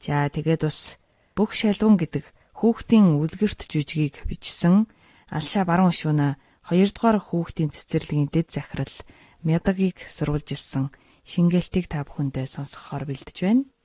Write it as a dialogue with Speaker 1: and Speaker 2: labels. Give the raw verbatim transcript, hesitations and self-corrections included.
Speaker 1: За тэгээд бас бүх шалгуун гэдэг хүүхдийн үлгэрт жүжигийг бичсэн Алшаа баруун шүүнэ хоёрдугаар хүүхдийн цэцэрлэгийн дэд захирал Мядагийг сурвалжилсан шингээлтийг та бүхэндээ сонсгохоор бэлдэж байна.